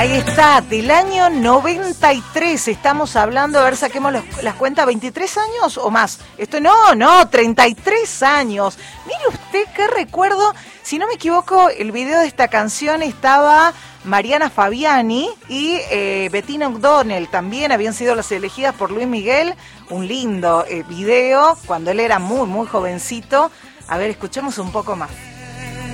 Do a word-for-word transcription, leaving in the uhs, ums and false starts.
Ahí está, del año noventa y tres estamos hablando, a ver, saquemos los, las cuentas, ¿veintitrés años o más? Esto no, no, treinta y tres años. Mire usted qué recuerdo, si no me equivoco, el video de esta canción estaba Mariana Fabiani y eh, Bettina O'Donnell, también habían sido las elegidas por Luis Miguel. Un lindo eh, video, cuando él era muy, muy jovencito. A ver, escuchemos un poco más.